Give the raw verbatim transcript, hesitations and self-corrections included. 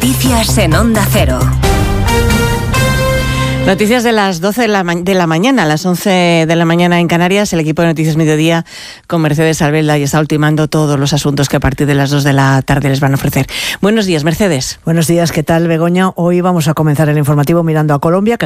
Noticias en Onda Cero. Noticias de las doce de la, ma- de la mañana, a las once de la mañana en Canarias. El equipo de Noticias Mediodía con Mercedes Albelda y está ultimando todos los asuntos que a partir de las dos de la tarde les van a ofrecer. Buenos días, Mercedes. Buenos días, ¿qué tal, Begoña? Hoy vamos a comenzar el informativo mirando a Colombia, que